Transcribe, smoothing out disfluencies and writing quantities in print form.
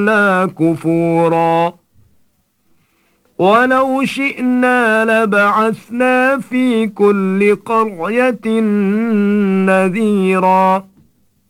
لا كفورا ولو شئنا لبعثنا في كل قرية نذيرا